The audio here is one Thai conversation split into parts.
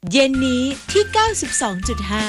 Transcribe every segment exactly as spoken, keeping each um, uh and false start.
เย็นนี้ที่ เก้าสิบสองจุดห้า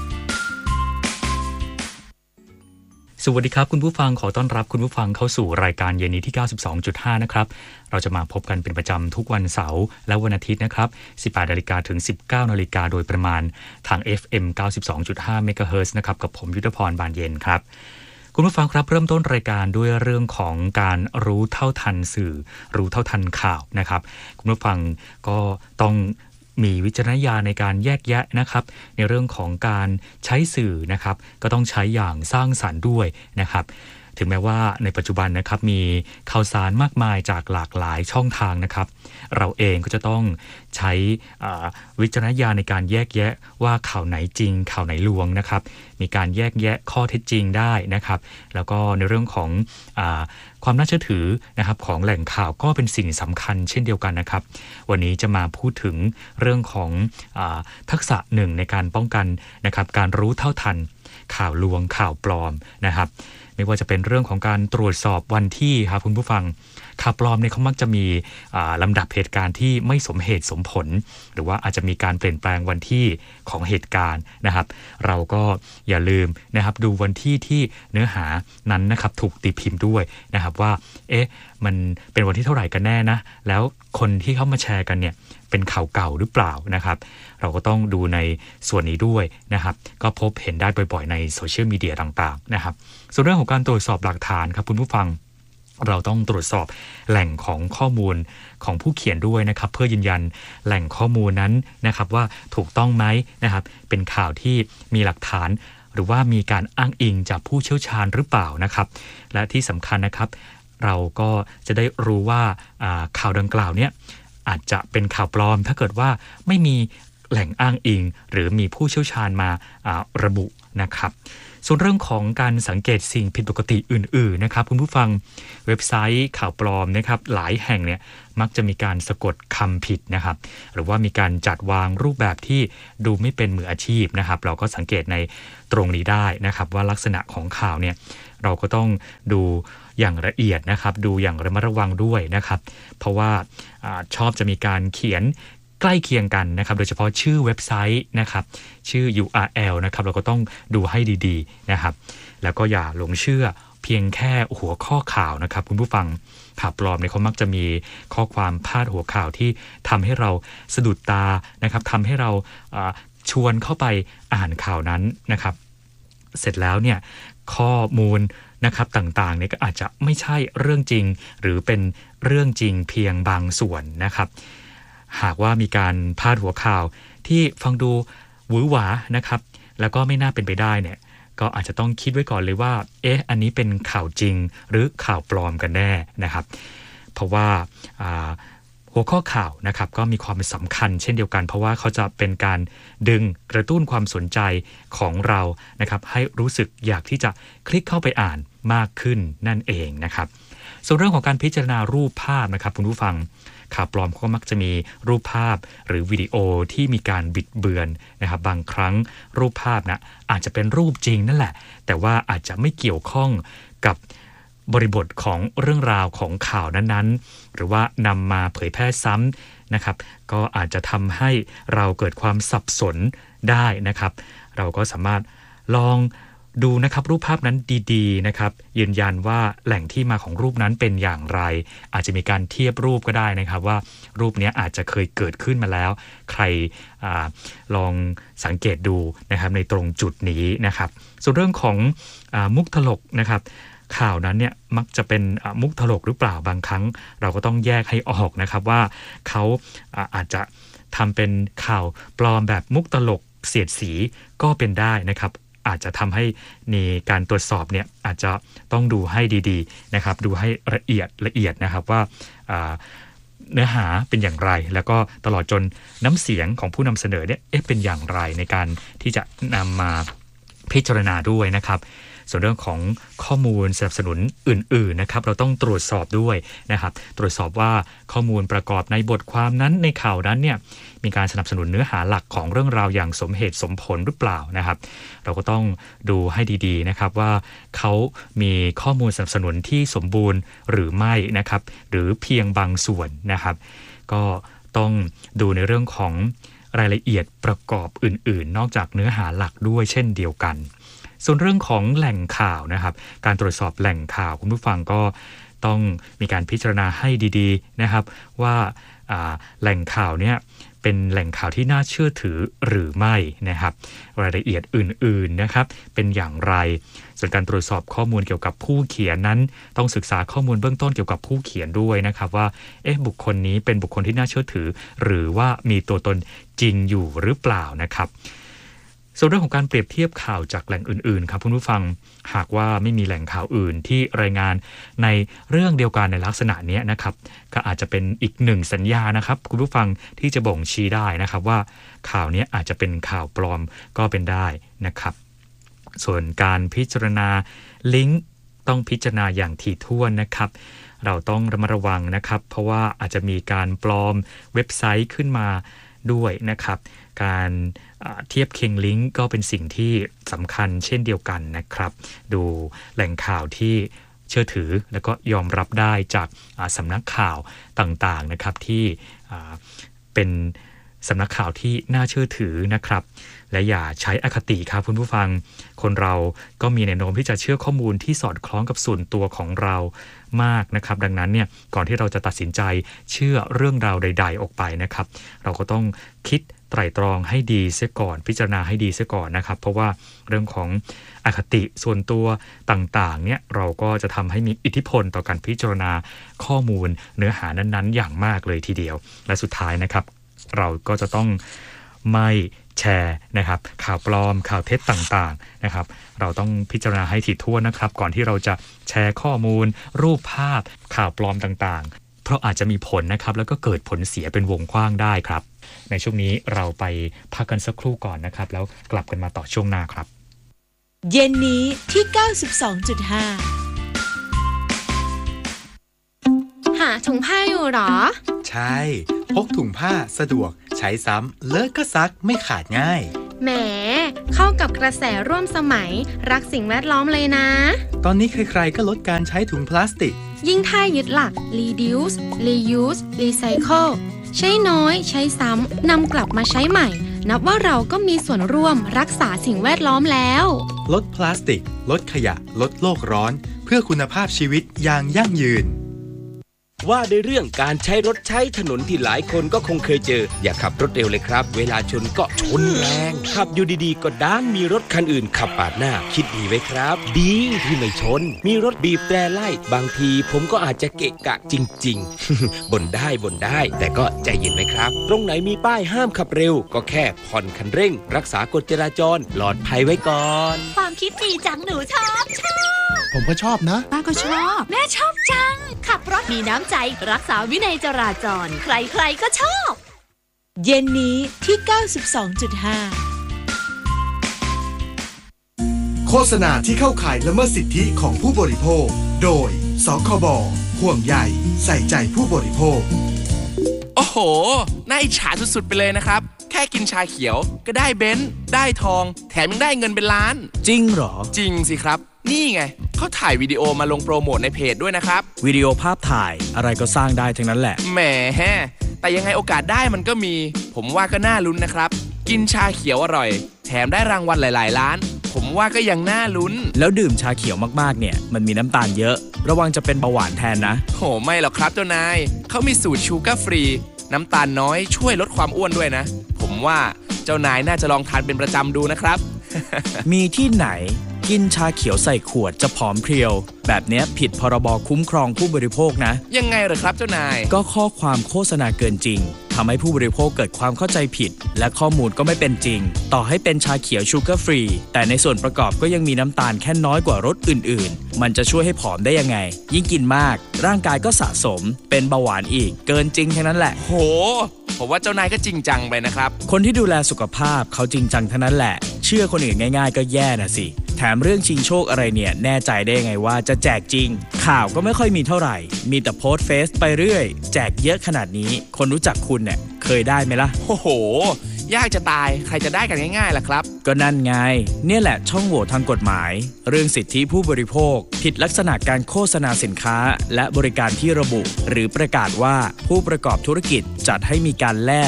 สวัสดีครับคุณผู้ฟังขอต้อนรับคุณผู้ฟังเข้าสู่รายการเย็นนี้ที่ เก้าสิบสองจุดห้า นะครับเราจะมาพบกันเป็นประจำทุกวันเสาร์และวันอาทิตย์นะครับ สิบแปดนาฬิกา ถึง สิบเก้านาฬิกาโดยประมาณทาง เอฟ เอ็ม เก้าสิบสองจุดห้า เมกะเฮิรตซ์ นะครับกับผมยุทธพรบานเย็นครับคุณผู้ฟังครับเริ่มต้นรายการด้วยเรื่องของการรู้เท่าทันสื่อรู้เท่าทันข่าวนะครับคุณผู้ฟังก็ต้องมีวิจารณญาณในการแยกแยะนะครับในเรื่องของการใช้สื่อนะครับก็ต้องใช้อย่างสร้างสรรค์ด้วยนะครับถึงแม้ว่าในปัจจุบันนะครับมีข่าวสารมากมายจากหลากหลายช่องทางนะครับเราเองก็จะต้องใช้วิจารณญาณในการแยกแยะว่าข่าวไหนจริงข่าวไหนลวงนะครับมีการแยกแยะข้อเท็จจริงได้นะครับแล้วก็ในเรื่องของอ่าความน่าเชื่อถือนะครับของแหล่งข่าวก็เป็นสิ่งสำคัญเช่นเดียวกันนะครับวันนี้จะมาพูดถึงเรื่องของอ่าทักษะหนึ่งในการป้องกันนะครับการรู้เท่าทันข่าวลวงข่าวปลอมนะครับไม่ว่าจะเป็นเรื่องของการตรวจสอบวันที่ครับคุณผู้ฟังข่าวปลอมเนี่ยเขามักจะมีลำดับเหตุการณ์ที่ไม่สมเหตุสมผลหรือว่าอาจจะมีการเปลี่ยนแปลงวันที่ของเหตุการณ์นะครับเราก็อย่าลืมนะครับดูวันที่ที่เนื้อหานั้นนะครับถูกตีพิมพ์ด้วยนะครับว่าเอ๊ะมันเป็นวันที่เท่าไหร่กันแน่นะแล้วคนที่เข้ามาแชร์กันเนี่ยเป็นข่าวเก่าหรือเปล่านะครับเราก็ต้องดูในส่วนนี้ด้วยนะครับก็พบเห็นได้บ่อยๆในโซเชียลมีเดียต่างๆนะครับส่วนเรื่องของการตรวจสอบหลักฐานครับคุณผู้ฟังเราต้องตรวจสอบแหล่งของข้อมูลของผู้เขียนด้วยนะครับเพื่อยืนยันแหล่งข้อมูลนั้นนะครับว่าถูกต้องไหมนะครับเป็นข่าวที่มีหลักฐานหรือว่ามีการอ้างอิงจากผู้เชี่ยวชาญหรือเปล่านะครับและที่สำคัญนะครับเราก็จะได้รู้ว่าข่าวดังกล่าวเนี่ยอาจจะเป็นข่าวปลอมถ้าเกิดว่าไม่มีแหล่งอ้างอิงหรือมีผู้เชี่ยวชาญมาระบุนะครับส่วนเรื่องของการสังเกตสิ่งผิดปกติอื่นๆนะครับคุณผู้ฟังเว็บไซต์ข่าวปลอมนะครับหลายแห่งเนี่ยมักจะมีการสะกดคำผิดนะครับหรือว่ามีการจัดวางรูปแบบที่ดูไม่เป็นมืออาชีพนะครับเราก็สังเกตในตรงนี้ได้นะครับว่าลักษณะของข่าวเนี่ยเราก็ต้องดูอย่างละเอียดนะครับดูอย่างระมัดระวังด้วยนะครับเพราะว่าชอบจะมีการเขียนใกล้เคียงกันนะครับโดยเฉพาะชื่อเว็บไซต์นะครับชื่อ ยู อาร์ แอล นะครับเราก็ต้องดูให้ดีๆนะครับแล้วก็อย่าหลงเชื่อเพียงแค่หัวข้อข่าวนะครับคุณผู้ฟังข่าวปลอมเนี่ยเขามักจะมีข้อความพาดหัวข่าวที่ทำให้เราสะดุดตานะครับทำให้เราชวนเข้าไปอ่านข่าวนั้นนะครับเสร็จแล้วเนี่ยข้อมูลนะครับต่างๆเนี่ยก็อาจจะไม่ใช่เรื่องจริงหรือเป็นเรื่องจริงเพียงบางส่วนนะครับหากว่ามีการพาดหัวข่าวที่ฟังดูหวือหวานะครับแล้วก็ไม่น่าเป็นไปได้เนี่ยก็อาจจะต้องคิดไว้ก่อนเลยว่าเอ๊ะอันนี้เป็นข่าวจริงหรือข่าวปลอมกันแน่นะครับเพราะว่าหัวข้อข่าวนะครับก็มีความสำคัญเช่นเดียวกันเพราะว่าเขาจะเป็นการดึงกระตุ้นความสนใจของเรานะครับให้รู้สึกอยากที่จะคลิกเข้าไปอ่านมากขึ้นนั่นเองนะครับส่วนเรื่องของการพิจารณารูปภาพนะครับคุณผู้ฟังข่าวปลอมก็มักจะมีรูปภาพหรือวิดีโอที่มีการบิดเบือนนะครับบางครั้งรูปภาพนะอาจจะเป็นรูปจริงนั่นแหละแต่ว่าอาจจะไม่เกี่ยวข้องกับบริบทของเรื่องราวของข่าวนั้นๆหรือว่านำมาเผยแพร่ซ้ำนะครับก็อาจจะทำให้เราเกิดความสับสนได้นะครับเราก็สามารถลองดูนะครับรูปภาพนั้นดีๆนะครับยืนยันว่าแหล่งที่มาของรูปนั้นเป็นอย่างไรอาจจะมีการเทียบรูปก็ได้นะครับว่ารูปนี้อาจจะเคยเกิดขึ้นมาแล้วใครอาลองสังเกตดูนะครับในตรงจุดนี้นะครับส่วนเรื่องของอามุกตลกนะครับข่าวนั้นเนี่ยมักจะเป็นมุกตลกหรือเปล่าบางครั้งเราก็ต้องแยกให้ออกนะครับว่าเขาอาจจะทำเป็นข่าวปลอมแบบมุกตลกเสียดสีก็เป็นได้นะครับอาจจะทำให้ในการตรวจสอบเนี่ยอาจจะต้องดูให้ดีๆนะครับดูให้ละเอียดละเอียดนะครับว่าเนื้อหาเป็นอย่างไรแล้วก็ตลอดจนน้ำเสียงของผู้นำเสนอเนี่ยเอ๊ะเป็นอย่างไรในการที่จะนำมาพิจารณาด้วยนะครับส่วนเรื่องของข้อมูลสนับสนุนอื่นๆนะครับเราต้องตรวจสอบด้วยนะครับตรวจสอบว่าข้อมูลประกอบในบทความนั้นในข่าวนั้นเนี่ยมีการสนับสนุนเนื้อหาหลักของเรื่องราวอย่างสมเหตุสมผลหรือเปล่านะครับเราก็ต้องดูให้ดีๆนะครับว่าเขามีข้อมูลสนับสนุนที่สมบูรณ์หรือไม่นะครับหรือเพียงบางส่วนนะครับก็ต้องดูในเรื่องของรายละเอียดประกอบอื่นๆนอกจากเนื้อหาหลักด้วยเช่นเดียวกันส่วนเรื่องของแหล่งข่าวนะครับการตรวจสอบแหล่งข่าวคุณผู้ฟังก็ต้องมีการพิจารณาให้ดีๆนะครับว่าแหล่งข่าวเนี่ยเป็นแหล่งข่าวที่น่าเชื่อถือหรือไม่นะครับรายละเอียดอื่นๆนะครับเป็นอย่างไรส่วนการตรวจสอบข้อมูลเกี่ยวกับผู้เขียนนั้นต้องศึกษาข้อมูลเบื้องต้นเกี่ยวกับผู้เขียนด้วยนะครับว่าเอ๊ะบุคคลนี้เป็นบุคคลที่น่าเชื่อถือหรือว่ามีตัวตนจริงอยู่หรือเปล่านะครับส่วนเรื่องของการเปรียบเทียบข่าวจากแหล่งอื่นๆครับคุณผู้ฟังหากว่าไม่มีแหล่งข่าวอื่นที่รายงานในเรื่องเดียวกันในลักษณะนี้นะครับก็อาจจะเป็นอีกหนึ่งสัญญานะครับคุณผู้ฟังที่จะบ่งชี้ได้นะครับว่าข่าวนี้อาจจะเป็นข่าวปลอมก็เป็นได้นะครับส่วนการพิจารณาลิงก์ต้องพิจารณาอย่างถี่ถ้วนนะครับเราต้องระมัดระวังนะครับเพราะว่าอาจจะมีการปลอมเว็บไซต์ขึ้นมาด้วยนะครับการเทียบเคียงลิงก์ก็เป็นสิ่งที่สำคัญเช่นเดียวกันนะครับดูแหล่งข่าวที่เชื่อถือแล้วก็ยอมรับได้จากสำนักข่าวต่างๆนะครับที่เป็นสำนักข่าวที่น่าเชื่อถือนะครับและอย่าใช้อคติครับคุณผู้ฟังคนเราก็มีแนวโน้มที่จะเชื่อข้อมูลที่สอดคล้องกับส่วนตัวของเรามากนะครับดังนั้นเนี่ยก่อนที่เราจะตัดสินใจเชื่อเรื่องราวใดๆออกไปนะครับเราก็ต้องคิดไตร่ตรองให้ดีเสียก่อนพิจารณาให้ดีเสียก่อนนะครับเพราะว่าเรื่องของอคติส่วนตัวต่างๆเนี่ยเราก็จะทำให้มีอิทธิพลต่อการพิจารณาข้อมูลเนื้อหานั้นๆอย่างมากเลยทีเดียวและสุดท้ายนะครับเราก็จะต้องไม่แชร์นะครับข่าวปลอมข่าวเท็จต่างๆนะครับเราต้องพิจารณาให้ถี่ถ้วนนะครับก่อนที่เราจะแชร์ข้อมูลรูปภาพข่าวปลอมต่างๆเพราะอาจจะมีผลนะครับแล้วก็เกิดผลเสียเป็นวงกว้างได้ครับในช่วงนี้เราไปพักกันสักครู่ก่อนนะครับแล้วกลับกันมาต่อช่วงหน้าครับเย็นนี้ที่ เก้าสิบสองจุดห้าหาถุงผ้าอยู่หรอใช่พกถุงผ้าสะดวกใช้ซ้ำเลอะก็ซักไม่ขาดง่ายแหมเข้ากับกระแสร่วมสมัยรักสิ่งแวดล้อมเลยนะตอนนี้ใครๆก็ลดการใช้ถุงพลาสติกยิ่งถ้ายึดหลัก reduce reuse recycle ใช้น้อยใช้ซ้ำนำกลับมาใช้ใหม่นับว่าเราก็มีส่วนร่วมรักษาสิ่งแวดล้อมแล้วลดพลาสติกลดขยะลดโลกร้อนเพื่อคุณภาพชีวิตอย่างยั่งยืนว่าในเรื่องการใช้รถใช้ถนนที่หลายคนก็คงเคยเจออย่าขับรถเร็วเลยครับเวลาชนก็ชนแรงขับอยู่ดีๆก็ด้านมีรถคันอื่นขับปาดหน้าคิดดีไว้ครับดีที่ไม่ชนมีรถบีบแตรไล่บางทีผมก็อาจจะเกะกะจริงๆ บ่นได้บ่นได้แต่ก็ใจเย็นไว้ครับตรงไหนมีป้ายห้ามขับเร็วก็แค่ผ่อนคันเร่งรักษากฎจราจรปลอดภัยไว้ก่อนความคิดดีจังหนูชอบชอบผมก็ชอบนะป้าก็ชอบแม่ชอบจังขับรถมีน้ำใจรักษาวินัยจราจรใครๆก็ชอบเย็นนี้ที่ เก้าสิบสองจุดห้าโฆษณาที่เข้าข่ายละเมิดสิทธิของผู้บริโภคโดยสคบห่วงใยใส่ใจผู้บริโภคโอ้โหน่าอิจฉาสุดๆไปเลยนะครับแค่กินชาเขียวก็ได้เบนซ์ได้ทองแถมยังได้เงินเป็นล้านจริงเหรอจริงสิครับนี่ไงเขาถ่ายวิดีโอมาลงโปรโมทในเพจด้วยนะครับวิดีโอภาพถ่ายอะไรก็สร้างได้ทั้งนั้นแหละแหมแต่ยังไงโอกาสได้มันก็มีผมว่าก็น่าลุ้นนะครับกินชาเขียวอร่อยแถมได้รางวัลหลายๆล้านผมว่าก็ยังน่าลุ้นแล้วดื่มชาเขียวมากๆเนี่ยมันมีน้ำตาลเยอะระวังจะเป็นเบาหวานแทนนะโหไม่หรอกครับเจ้านายเขามีสูตรชูการ์ฟรีน้ำตาลน้อยช่วยลดความอ้วนด้วยนะผมว่าเจ้านายน่าจะลองทานเป็นประจำดูนะครับมีที่ไหนกินชาเขียวใส่ขวดจะผอมเพรียวแบบนี้ผิดพรบคุ้มครองผู้บริโภคนะยังไงเหรอครับเจ้านายก็ข้อความโฆษณาเกินจริงทำให้ผู้บริโภคเกิดความเข้าใจผิดและข้อมูลก็ไม่เป็นจริงต่อให้เป็นชาเขียวชูการ์ฟรีแต่ในส่วนประกอบก็ยังมีน้ำตาลแค่น้อยกว่ารสอื่นๆมันจะช่วยให้ผอมได้ยังไงยิ่งกินมากร่างกายก็สะสมเป็นเบาหวานอีกเกินจริงแค่นั้นแหละโหผมว่าเจ้านายก็จริงจังไปนะครับคนที่ดูแลสุขภาพเขาจริงจังเท่านั้นแหละเชื่อคนอื่นง่ายๆก็แย่นะสิแถมเรื่องชิงโชคอะไรเนี่ยแน่ใจได้ไงว่าจะแจกจริงข่าวก็ไม่ค่อยมีเท่าไหร่มีแต่โพสต์เฟซไปเรื่อยแจกเยอะขนาดนี้คนรู้จักคุณเนี่ยเคยได้ไหมล่ะโอ้โหยากจะตายใครจะได้กันง่ายๆล่ะครับก็นั่นไงเนี่ยแหละช่องโหว่ทางกฎหมายเรื่องสิทธิผู้บริโภคผิดลักษณะการโฆษณาสินค้าและบริการที่ระบุหรือประกาศว่าผู้ประกอบธุรกิจจัดให้มีการแลกแถ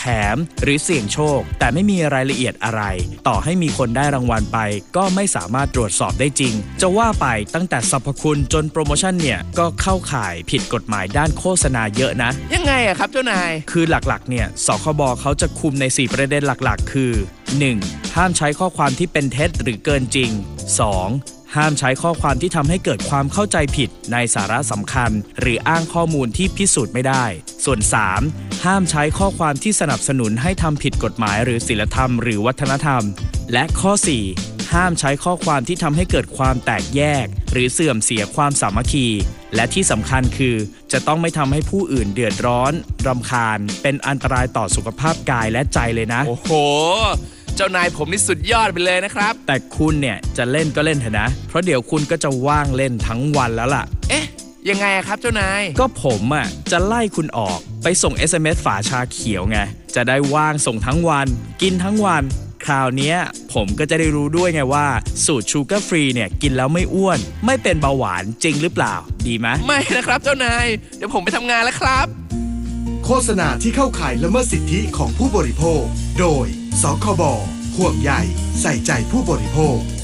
มหรือเสี่ยงโชคแต่ไม่มีรายละเอียดอะไรต่อให้มีคนได้รางวัลไปก็ไม่สามารถตรวจสอบได้จริงจะว่าไปตั้งแต่สรรพคุณจนโปรโมชั่นเนี่ยก็เข้าข่ายผิดกฎหมายด้านโฆษณาเยอะนะยังไงอะครับเจ้านายคือหลักๆเนี่ยสคบเขาจะคุมในสี่ประเด็นหลักๆคือ หนึ่ง ห้ามใช้ข้อความที่เป็นเท็จหรือเกินจริง สอง ห้ามใช้ข้อความที่ทำให้เกิดความเข้าใจผิดในสาระสำคัญหรืออ้างข้อมูลที่พิสูจน์ไม่ได้ส่วน สาม ห้ามใช้ข้อความที่สนับสนุนให้ทำผิดกฎหมายหรือศีลธรรมหรือวัฒนธรรมและข้อ สี่ ห้ามใช้ข้อความที่ทำให้เกิดความแตกแยกหรือเสื่อมเสียความสามัคคีและที่สำคัญคือจะต้องไม่ทำให้ผู้อื่นเดือดร้อนรำคาญเป็นอันตรายต่อสุขภาพกายและใจเลยนะโอ้โหเจ้านายผมนี่สุดยอดไปเลยนะครับแต่คุณเนี่ยจะเล่นก็เล่นเถอะนะเพราะเดี๋ยวคุณก็จะว่างเล่นทั้งวันแล้วล่ะเอ๊ะยังไงครับเจ้านายก็ผมอ่ะจะไล่คุณออกไปส่ง เอส เอ็ม เอส ฝาชาเขียวไงจะได้ว่างส่งทั้งวันกินทั้งวันคราวนี้ผมก็จะได้รู้ด้วยไงว่าสูตรชูการ์ฟรีเนี่ยกินแล้วไม่อ้วนไม่เป็นเบาหวานจริงหรือเปล่าดีไหมไม่นะครับเจ้านายเดี๋ยวผมไปทำงานแล้วครับโฆษณาที่เข้าข่ายละเมิดสิทธิของผู้บริโภคโดยสคบห่วงใยใส่ใจผู้บริโภค